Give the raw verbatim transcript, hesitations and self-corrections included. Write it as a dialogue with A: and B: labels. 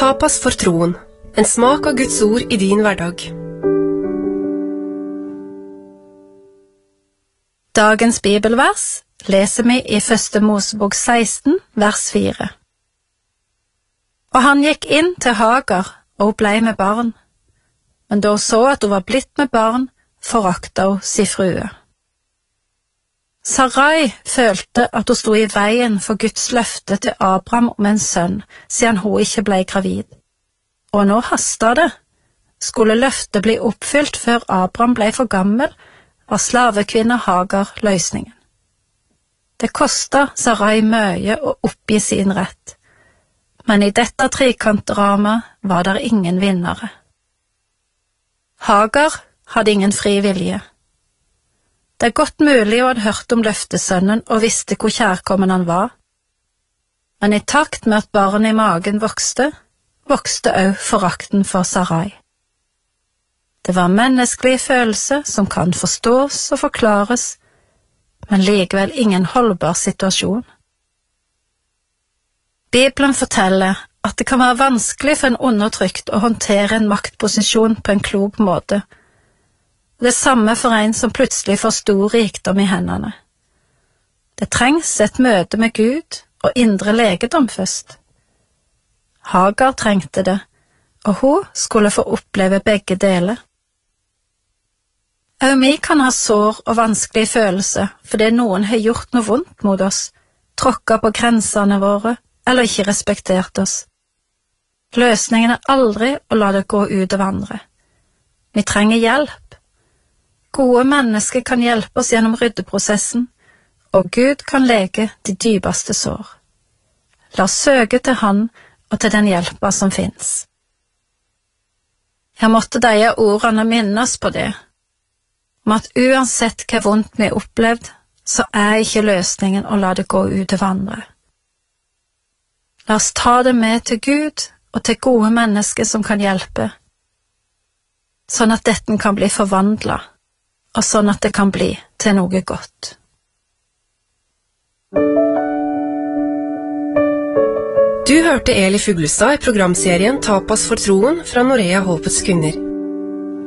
A: Tapas for troen. En smak av Guds ord i din hverdag.
B: Dagens bibelvers leser vi i første Mosebok seksten, vers fire. Og han gikk inn til Hagar, og hun ble med barn. Men da hun så at hun var blitt med barn, forakta hun si frue. Sarai følte at hun stod i veien for Guds løfte til Abraham om en sønn, siden hun ikke ble gravid. Og nå hastet det. Skulle løftet bli oppfylt før Abraham ble for gammel, var slavekvinne Hagar løsningen. Det kostet Sarai mye å oppgi sin rett, men i dette trikantdramaet var der ingen vinnere. Hagar hadde ingen fri vilje. Det er godt mulig hun hadde hørt om løftesønnen og visste hvor kjærkommen han var, men i takt med at barnet i magen vokste, vokste også forakten for Sarai. Det var menneskelig følelse som kan forstås og forklares, men likevel ingen holdbar situasjon. Bibelen forteller at det kan være vanskelig for en undertrykt å håndtere en maktposisjon på en klok måte. Det samme for en som plutselig får stor rikdom i hendene. Det trengs et møte med Gud og indre legedom først. Hagar trengte det, og hun skulle få oppleve begge deler. Også vi kan ha sår og vanskelige følelser fordi noen har gjort noe vondt mot oss, tråkket på grensene våre eller ikke respektert oss. Løsningen er aldri å la det gå ut av andre. Vi trenger hjelp. Gode mennesker kan hjelpe oss gjennom ryddeprosessen, og Gud kan lege de dypeste sår. La oss søke til Han og til den hjelpa som finnes. Jeg måtte de ordene minne oss på det, om at uansett hva vondt vi har opplevd, så er ikke løsningen å la det gå ut av andre. La oss ta det med til Gud og til gode mennesker som kan hjelpe, sånn at dette kan bli forvandlet, og sånn at det kan bli til noe godt.
A: Du hørte Eli Fuglestad i programserien Tapas for troen fra Norea Håpets Kvinner.